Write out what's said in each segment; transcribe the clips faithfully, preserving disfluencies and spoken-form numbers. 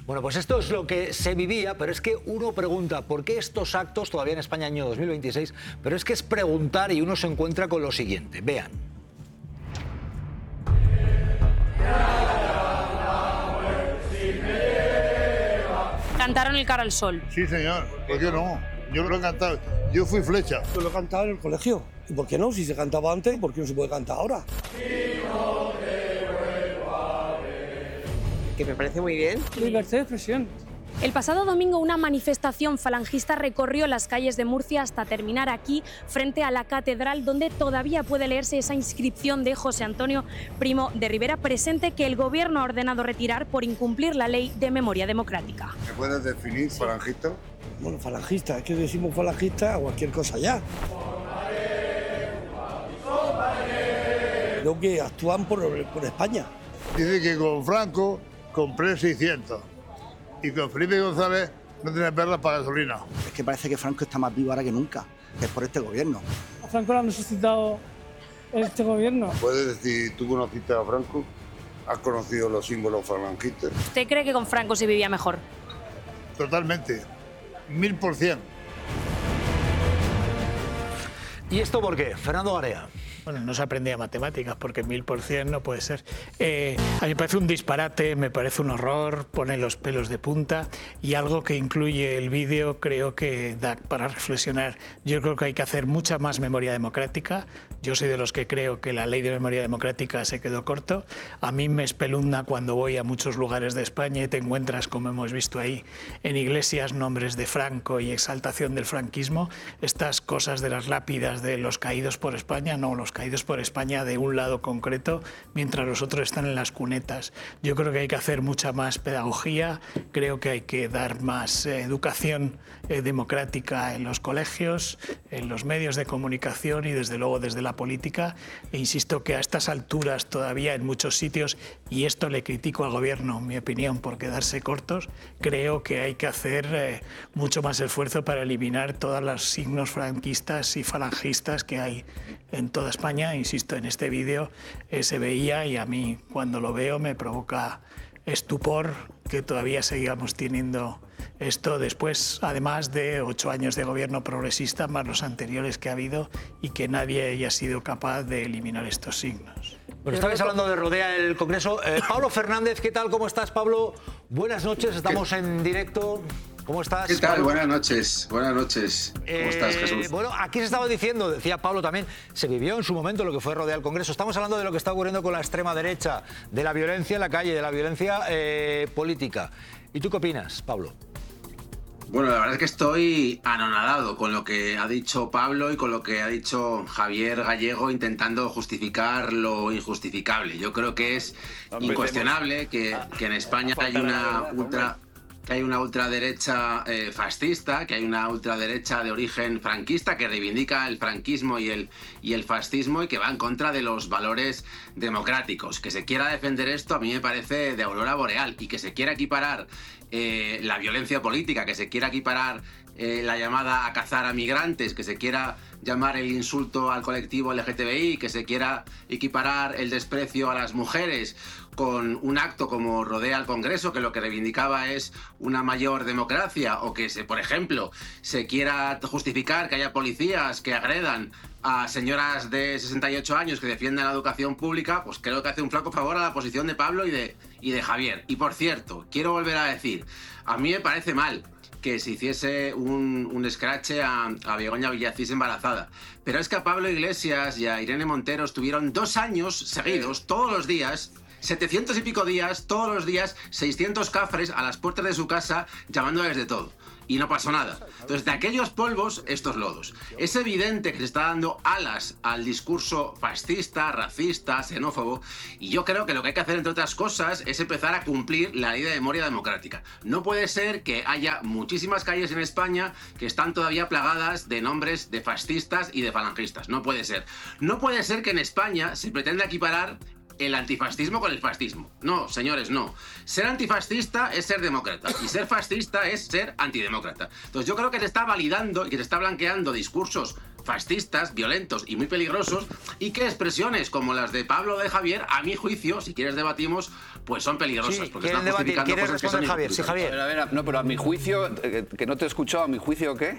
Bueno, pues esto es lo que se vivía, pero es que uno pregunta, ¿por qué estos actos, todavía en España año dos mil veintiséis? Pero es que es preguntar y uno se encuentra con lo siguiente. Vean. Cantaron el Cara al Sol. Sí, señor. ¿Por qué no? Yo lo he cantado. Yo fui flecha. Yo lo he cantado en el colegio. ¿Y por qué no? Si se cantaba antes, ¿por qué no se puede cantar ahora? Que me parece muy bien. Libertad de expresión. El pasado domingo una manifestación falangista recorrió las calles de Murcia hasta terminar aquí, frente a la catedral, donde todavía puede leerse esa inscripción de José Antonio Primo de Rivera Presente, que el gobierno ha ordenado retirar por incumplir la ley de memoria democrática. ¿Me puedes definir falangista? Bueno, falangista, es que decimos falangista a cualquier cosa ya. Creo que actúan por, por España. Dice que con Franco compré seiscientos y con Felipe González no tiene perlas para gasolina. Es que parece que Franco está más vivo ahora que nunca, que es por este gobierno. A Franco lo han resucitado este gobierno. ¿Puedes decir, tú conociste a Franco? ¿Has conocido los símbolos falangistas? ¿Usted cree que con Franco se vivía mejor? Totalmente, mil por cien. ¿Y esto por qué? Fernando Garea. Bueno, no se aprendía matemáticas porque mil por cien no puede ser. Eh, a mí me parece un disparate, me parece un horror, pone los pelos de punta y algo que incluye el vídeo creo que da para reflexionar. Yo creo que hay que hacer mucha más memoria democrática. Yo soy de los que creo que la ley de memoria democrática se quedó corto. A mí me espeluzna cuando voy a muchos lugares de España y te encuentras, como hemos visto ahí, en iglesias nombres de Franco y exaltación del franquismo. Estas cosas de las lápidas de los caídos por España, no, los caídos por España de un lado concreto, mientras los otros están en las cunetas. Yo creo que hay que hacer mucha más pedagogía, creo que hay que dar más eh, educación eh, democrática en los colegios, en los medios de comunicación y desde luego desde la política. E insisto que a estas alturas todavía en muchos sitios, y esto le critico al gobierno, en mi opinión, por quedarse cortos, creo que hay que hacer eh, mucho más esfuerzo para eliminar todos los signos franquistas y falangistas que hay en toda España. Insisto, en este vídeo eh, se veía y a mí cuando lo veo me provoca estupor que todavía sigamos teniendo esto después, además de ocho años de gobierno progresista, más los anteriores que ha habido, y que nadie haya sido capaz de eliminar estos signos. Bueno, estabais hablando de Rodea el Congreso. Eh, Pablo Fernández, ¿qué tal? ¿Cómo estás, Pablo? Buenas noches, estamos en directo. ¿Cómo estás? ¿Qué tal? Pablo? Buenas noches, buenas noches. ¿Cómo eh, estás, Jesús? Bueno, aquí se estaba diciendo, decía Pablo también, se vivió en su momento lo que fue Rodea el Congreso. Estamos hablando de lo que está ocurriendo con la extrema derecha, de la violencia en la calle, de la violencia eh, política. ¿Y tú qué opinas, Pablo? Bueno, la verdad es que estoy anonadado con lo que ha dicho Pablo y con lo que ha dicho Javier Gallego intentando justificar lo injustificable. Yo creo que es incuestionable que, que en España hay una ultra... que hay una ultraderecha eh, fascista, que hay una ultraderecha de origen franquista que reivindica el franquismo y el, y el fascismo y que va en contra de los valores democráticos. Que se quiera defender esto a mí me parece de aurora boreal, y que se quiera equiparar eh, la violencia política, que se quiera equiparar eh, la llamada a cazar a migrantes, que se quiera llamar el insulto al colectivo L G T B I, que se quiera equiparar el desprecio a las mujeres con un acto como Rodea al Congreso, que lo que reivindicaba es una mayor democracia, o que, se, por ejemplo, se quiera justificar que haya policías que agredan a señoras de sesenta y ocho años que defienden la educación pública, pues creo que hace un flaco favor a la posición de Pablo y de, y de Javier. Y por cierto, quiero volver a decir, a mí me parece mal que se hiciese un, un escrache a, a Begoña Villacís embarazada. Pero es que a Pablo Iglesias y a Irene Montero estuvieron dos años seguidos, todos los días, setecientos y pico días, todos los días, seiscientos cafres a las puertas de su casa llamándoles de todo. Y no pasó nada. Entonces, de aquellos polvos, estos lodos. Es evidente que se está dando alas al discurso fascista, racista, xenófobo, y yo creo que lo que hay que hacer, entre otras cosas, es empezar a cumplir la ley de memoria democrática. No puede ser que haya muchísimas calles en España que están todavía plagadas de nombres de fascistas y de falangistas. No puede ser. No puede ser que en España se pretenda equiparar el antifascismo con el fascismo. No, señores, no. Ser antifascista es ser demócrata y ser fascista es ser antidemócrata. Entonces yo creo que se está validando y que se está blanqueando discursos fascistas, violentos y muy peligrosos, y que expresiones como las de Pablo o de Javier, a mi juicio, si quieres debatimos, pues son peligrosas, Sí, porque ¿quieren están debatir? justificando ¿Quieres cosas que son responder, Javier? Sí, injustificables. Javier. A ver, a ver, no, pero a mi juicio, eh, que no te he escuchado, ¿a mi juicio qué?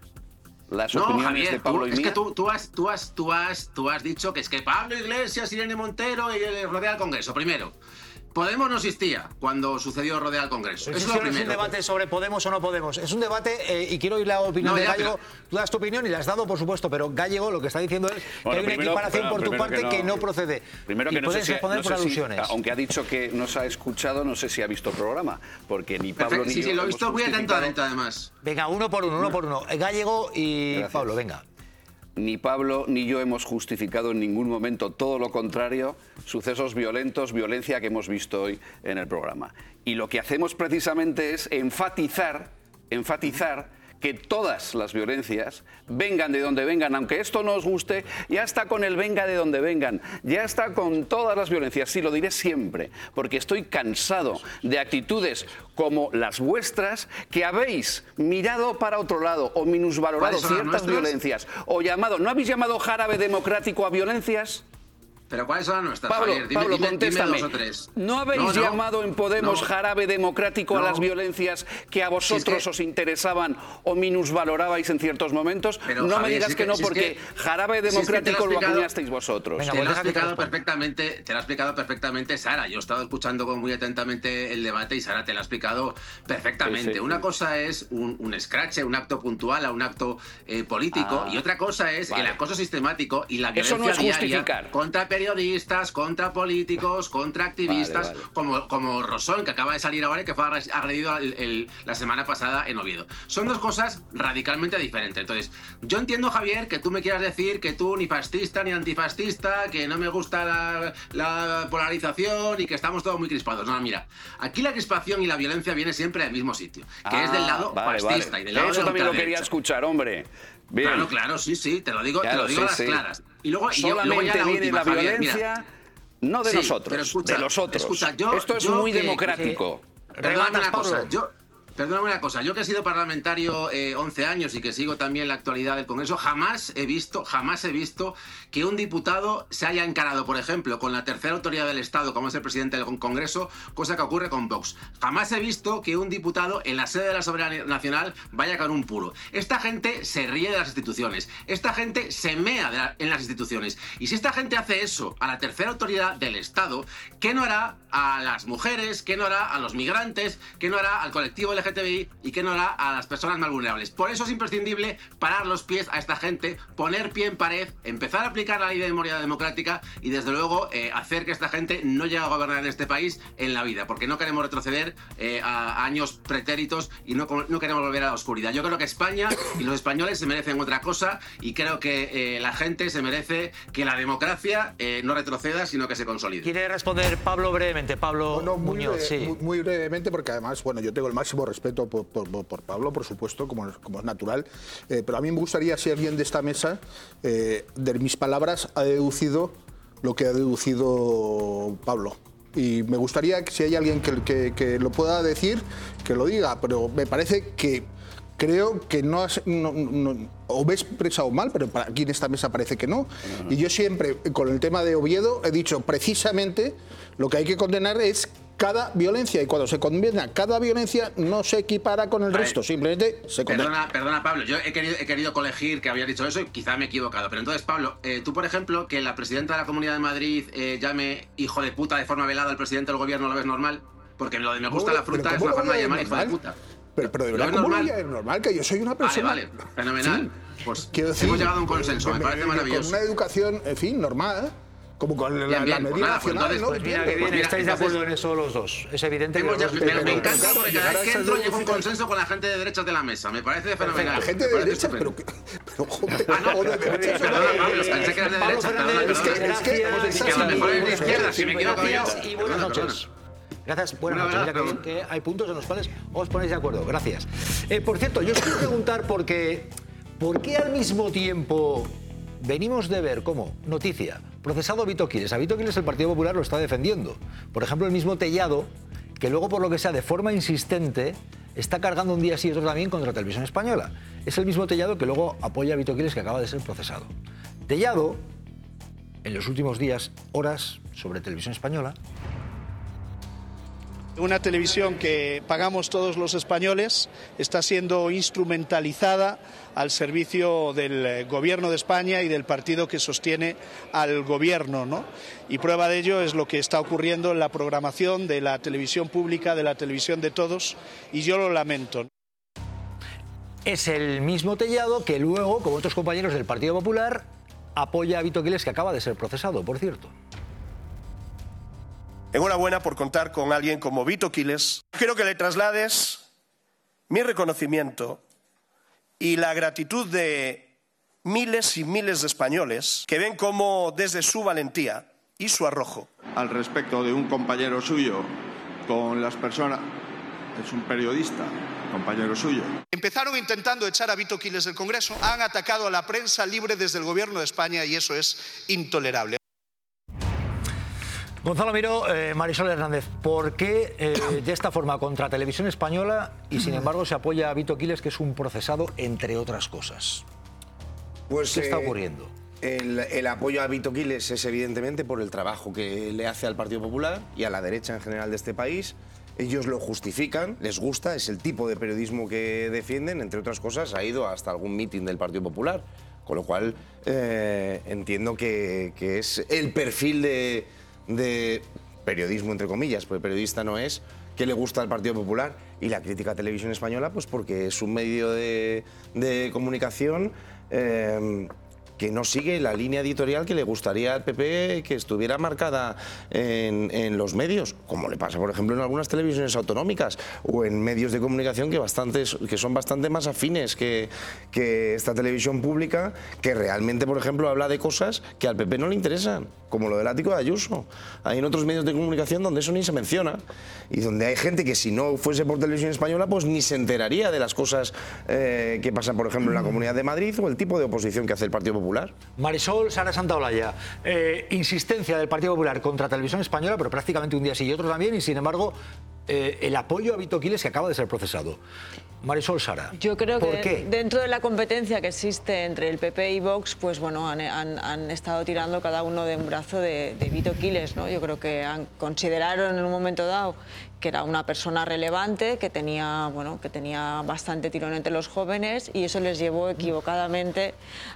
Las No, opiniones Javier, de Pablo tú, y es mía. que tú, tú, has, tú, has, tú, has, tú has dicho que es que Pablo Iglesias, Irene Montero y el Rodea al Congreso. Primero, Podemos no existía cuando sucedió Rodea al Congreso. Eso es lo no es un primero. debate sobre Podemos o no Podemos. Es un debate, eh, y quiero oír la opinión No, de ya, Gallego. pero- Tú das tu opinión y la has dado, por supuesto, pero Gallego lo que está diciendo es Bueno, que hay una primero- equiparación bueno, por tu primero parte que que no- no, procede. Primero y que no sé puedes si, responder no por sé si- alusiones. aunque ha dicho que nos ha escuchado, no sé si ha visto el programa, porque ni Pablo Perfecto, ni sí, yo sí, lo he hemos visto muy justificado- atentamente, además. Venga, uno por uno, uno por uno. Eh, Gallego y Gracias. Pablo, venga. Ni Pablo ni yo hemos justificado en ningún momento, todo lo contrario, sucesos violentos, violencia que hemos visto hoy en el programa. Y lo que hacemos precisamente es enfatizar, enfatizar que todas las violencias, vengan de donde vengan, aunque esto no os guste, ya está con el venga de donde vengan, ya está con todas las violencias, sí, lo diré siempre, porque estoy cansado de actitudes como las vuestras, que habéis mirado para otro lado o minusvalorado ¿Cuáles son las ciertas nuestras? violencias, o llamado, ¿no habéis llamado jarabe democrático a violencias? Pero ¿cuáles son las nuestras, Pablo, Javier? Dime, Pablo, dime- dime contéstame. dos o tres. ¿No habéis No, no, llamado en Podemos no. jarabe democrático a No. las violencias que a vosotros Si es que- os interesaban o minusvalorabais en ciertos momentos? Pero, no me Javier, digas si es que que- no, si es porque que- jarabe si es que te lo he democrático lo explicado- acuñasteis vosotros. Venga, Te pues lo ha deja que te explicado responda. perfectamente, te lo ha explicado perfectamente Sara. Yo he estado escuchando con muy atentamente el debate y Sara te lo ha explicado perfectamente. Sí, sí, Una sí. cosa es un, un scratch, un acto puntual a un acto eh, político, Ah, y otra cosa es vale. el acoso sistemático y la Eso violencia no es diaria justificar. contra periodistas, contra políticos, contra activistas, Vale, vale. como, como Rosón, que acaba de salir ahora y que fue agredido el- el- la semana pasada en Oviedo. Son dos cosas radicalmente diferentes. Entonces, yo entiendo, Javier, que tú me quieras decir que tú ni fascista ni antifascista, que no me gusta la, la polarización y que estamos todos muy crispados. No, mira, aquí la crispación y la violencia viene siempre del mismo sitio, que es del lado Ah, vale, fascista vale. y del lado Eso de la también lo quería ultraderecha. escuchar, hombre. Bien. Claro, claro, sí, sí, te lo digo, te Claro, lo digo sí, a las sí. claras. Y luego, y yo- luego Solamente ya la viene última, la Javier, mira. violencia, no de Sí, nosotros, pero escucha, de los otros. escucha, yo- Esto es yo muy que- democrático. Perdóname Rematas, una cosa, Pablo. yo, perdóname una cosa, yo que he sido parlamentario eh, once años y que sigo también la actualidad del Congreso, jamás he visto, jamás he visto que un diputado se haya encarado, por ejemplo, con la tercera autoridad del Estado, como es el presidente del Congreso, cosa que ocurre con Vox. Jamás he visto que un diputado en la sede de la soberanía nacional vaya con un puro. Esta gente se ríe de las instituciones, esta gente se mea de la- en las instituciones. Y si esta gente hace eso a la tercera autoridad del Estado, ¿qué no hará a las mujeres? ¿Qué no hará a los migrantes? ¿Qué no hará al colectivo L G T B I? ¿Y qué no hará a las personas más vulnerables? Por eso es imprescindible parar los pies a esta gente, poner pie en pared, empezar a aplicar la ley de memoria democrática y, desde luego, eh, hacer que esta gente no llegue a gobernar en este país en la vida, porque no queremos retroceder eh, a, a años pretéritos y no, no queremos volver a la oscuridad. Yo creo que España y los españoles se merecen otra cosa, y creo que eh, la gente se merece que la democracia eh, no retroceda, sino que se consolide. ¿Quiere responder Pablo brevemente? Pablo No, no, muy, Muñoz, breve- sí. muy, muy brevemente, porque además, bueno, yo tengo el máximo respeto por, por- por Pablo, por supuesto, como es, como es natural, eh, pero a mí me gustaría, si alguien de esta mesa, eh, de mis palabras, ha deducido lo que ha deducido Pablo. Y me gustaría que si hay alguien que, que- que lo pueda decir, que lo diga, pero me parece que creo que no, has, no, no- o me he expresado mal, pero para aquí en esta mesa parece que no. Y yo siempre, con el tema de Oviedo, he dicho precisamente lo que hay que condenar es cada violencia, y cuando se condena cada violencia no se equipara con el Vale. resto, simplemente se condena. Perdona, perdona, Pablo, yo he querido, he querido colegir que había dicho eso y quizá me he equivocado. Pero entonces, Pablo, eh, tú, por ejemplo, que la presidenta de la Comunidad de Madrid eh, llame hijo de puta de forma velada al presidente del gobierno, ¿lo ves normal? Porque lo de me gusta la fruta Pero es ¿cómo una lo forma de voy a llamar ver hijo de normal? puta. Pero, pero de ¿Lo verdad, ves ¿cómo lo normal? voy a ver normal? Que yo soy una Vale, persona... vale, fenomenal. Sí. Pues Quiero decir, hemos llegado a un consenso, me parece Con maravilloso. una educación, en fin, normal, como con la, Bien, bien, la pues medida nada, pues nacional, entonces, ¿no? Pues mira que bien, mira, estáis de entonces- acuerdo en eso los dos. Es evidente que Hemos los ya- dos... me, me pero encanta claro, porque llegar cada a vez que esas entro llego a un deducciones- consenso con la gente de derechas de la mesa. Me parece fenomenal. La gente me de parece derechas, pero, estupendo. pero joder, Ah, no, o de pero- derechas, perdona, o de- Pablo, pensé que eras de Pablo derecha. Fernández, perdona, es que- perdona. es que- gracias, es que a lo mejor eres de sí, izquierda, sí, si me equivoco yo. Gracias y buenas Perdona, noches. Gracias, buenas Un noches. Mira abrazo. que, bien, que hay puntos en los cuales os ponéis de acuerdo. Gracias. Eh, por cierto, yo os quiero preguntar porque, ¿por qué al mismo tiempo venimos de ver cómo, noticia, procesado a Vito Quiles? A Vito Quiles el Partido Popular lo está defendiendo. Por ejemplo, el mismo Tellado, que luego, por lo que sea, de forma insistente, está cargando un día sí y otro también contra Televisión Española. Es el mismo Tellado que luego apoya a Vito Quiles, que acaba de ser procesado. Tellado, en los últimos días, horas sobre Televisión Española. Una televisión que pagamos todos los españoles está siendo instrumentalizada al servicio del Gobierno de España y del partido que sostiene al Gobierno, ¿no? Y prueba de ello es lo que está ocurriendo en la programación de la televisión pública, de la televisión de todos, y yo lo lamento. Es el mismo Tellado que luego, como otros compañeros del Partido Popular, apoya a Vito Quiles, que acaba de ser procesado, por cierto. Enhorabuena por contar con alguien como Vito Quiles. Quiero que le traslades mi reconocimiento y la gratitud de miles y miles de españoles que ven cómo desde su valentía y su arrojo. Al respecto de un compañero suyo con las personas, es un periodista, compañero suyo. Empezaron intentando echar a Vito Quiles del Congreso, han atacado a la prensa libre desde el Gobierno de España y eso es intolerable. Gonzalo Miró, eh, Marisol Hernández, ¿por qué eh, de esta forma contra Televisión Española y sin embargo se apoya a Vito Quiles, que es un procesado, entre otras cosas? Pues, ¿Qué está eh, ocurriendo? El, el apoyo a Vito Quiles es evidentemente por el trabajo que le hace al Partido Popular y a la derecha en general de este país. Ellos lo justifican, les gusta, es el tipo de periodismo que defienden, entre otras cosas ha ido hasta algún mitin del Partido Popular, con lo cual eh, entiendo que, que es el perfil de... de periodismo, entre comillas, porque periodista no es, que le gusta al Partido Popular, y la crítica a Televisión Española, pues porque es un medio de, de comunicación eh, que no sigue la línea editorial que le gustaría al P P que estuviera marcada en, en los medios, como le pasa, por ejemplo, en algunas televisiones autonómicas o en medios de comunicación que, bastantes, que son bastante más afines que, que esta televisión pública, que realmente, por ejemplo, habla de cosas que al P P no le interesan, como lo del ático de Ayuso. Hay en otros medios de comunicación donde eso ni se menciona y donde hay gente que, si no fuese por Televisión Española, pues ni se enteraría de las cosas eh, que pasan, por ejemplo, en la Comunidad de Madrid o el tipo de oposición que hace el Partido Popular. Marisol Sara Santaolalla, eh, insistencia del Partido Popular contra Televisión Española, pero prácticamente un día sí y otro también, y sin embargo eh, el apoyo a Vito Quiles, que acaba de ser procesado. Marisol Sara, yo creo ¿por que qué? Dentro de la competencia que existe entre el P P y Vox, pues bueno, han, han, han estado tirando cada uno de un brazo de, de Vito Quiles, ¿no? Yo creo que han, consideraron en un momento dado que era una persona relevante, que tenía, bueno, que tenía bastante tirón entre los jóvenes, y eso les llevó equivocadamente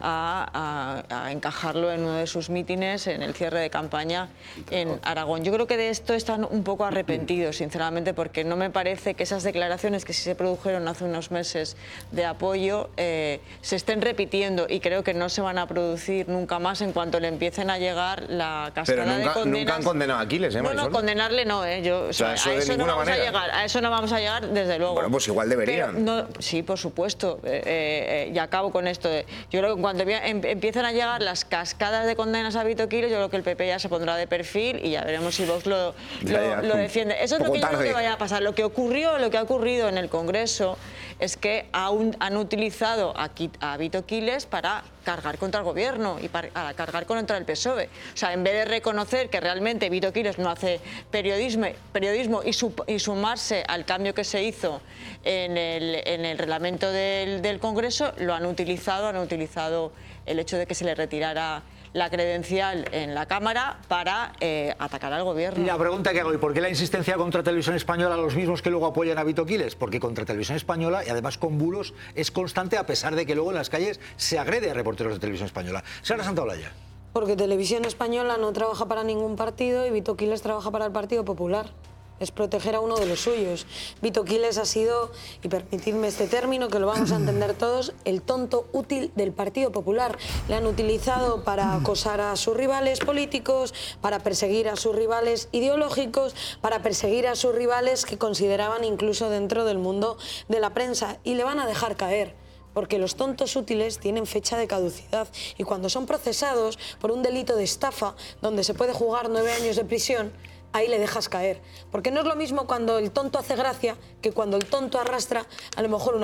a, a, a encajarlo en uno de sus mítines en el cierre de campaña en Aragón. Yo creo que de esto están un poco arrepentidos, sinceramente, porque no me parece que esas declaraciones que sí se produjeron hace unos meses de apoyo eh, se estén repitiendo, y creo que no se van a producir nunca más en cuanto le empiecen a llegar la cascada Pero nunca, de condenas. nunca han condenado a Aquiles, ¿eh, Marisol? No, no, condenarle no, ¿eh? Yo, o sea, o sea, eso a de eso no ninguna vamos manera. a llegar, a eso no vamos a llegar, desde luego. Bueno, pues igual deberían. Pero no, sí, por supuesto. Eh, eh, y acabo con esto. De, yo creo que cuando em, empiezan a llegar las cascadas de condenas a Vito Quiles, yo creo que el P P ya se pondrá de perfil y ya veremos si Vox lo, ya, lo, ya, lo defiende. Eso es lo que yo tarde. creo que vaya a pasar. Lo que ocurrió, lo que ha ocurrido en el Congreso es que aún han utilizado a, a Vito Quiles para cargar contra el Gobierno y para, para cargar contra el P S O E. O sea, en vez de reconocer que realmente Vito Quiles no hace periodismo, periodismo y, su, y sumarse al cambio que se hizo en el, en el reglamento del, del Congreso, lo han utilizado, han utilizado el hecho de que se le retirara la credencial en la Cámara para eh, atacar al Gobierno. La pregunta que hago, ¿y por qué la insistencia contra Televisión Española a los mismos que luego apoyan a Vito Quiles? Porque contra Televisión Española, y además con bulos, es constante, a pesar de que luego en las calles se agrede a reporteros de Televisión Española. Sara Santaolalla. Porque Televisión Española no trabaja para ningún partido y Vito Quiles trabaja para el Partido Popular. Es proteger a uno de los suyos. Vito Quiles ha sido, y permitidme este término que lo vamos a entender todos, el tonto útil del Partido Popular. Le han utilizado para acosar a sus rivales políticos, para perseguir a sus rivales ideológicos, para perseguir a sus rivales que consideraban incluso dentro del mundo de la prensa, y le van a dejar caer. Porque los tontos útiles tienen fecha de caducidad y cuando son procesados por un delito de estafa donde se puede jugar nueve años de prisión, ahí le dejas caer. Porque no es lo mismo cuando el tonto hace gracia que cuando el tonto arrastra a lo mejor una